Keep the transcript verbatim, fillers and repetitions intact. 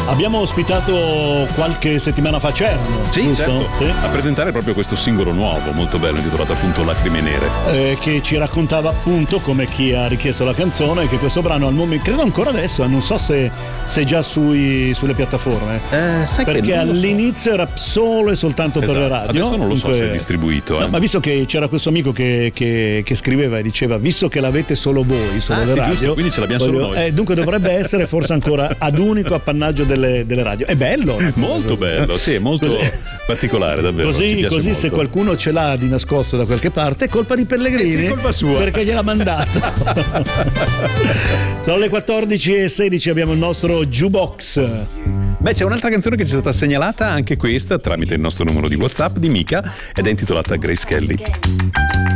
Abbiamo ospitato qualche settimana fa Cerno, sì, giusto? certo. Sì. A presentare proprio questo singolo nuovo, molto bello, intitolato appunto Lacrime Nere. Eh, che ci raccontava appunto, come chi ha richiesto la canzone, che questo brano al momento, credo ancora adesso, non so se, se già sui, sulle piattaforme, eh, sai perché che all'inizio so. Era solo e soltanto esatto. per le radio. Adesso non lo so se è distribuito. No, eh. ma visto che c'era questo amico che, che, che scriveva e diceva, visto che l'avete solo voi, solo ah, le sì, radio, giusto, quindi ce l'abbiamo voglio, solo noi. Eh, dunque dovrebbe essere forse ancora ad unico appannaggio delle, delle radio. È bello. Molto così. bello, sì, è molto così, particolare, davvero. Così, così se qualcuno ce l'ha di nascosto da qualche parte, è colpa di Pellegrini. Eh sì, colpa sua. Perché gliel'ha mandato. Sono le quattordici e sedici, abbiamo il nostro jukebox. Beh, c'è un'altra canzone che ci è stata segnalata, anche questa, tramite il nostro numero di WhatsApp di Mika, ed è intitolata Grace Kelly.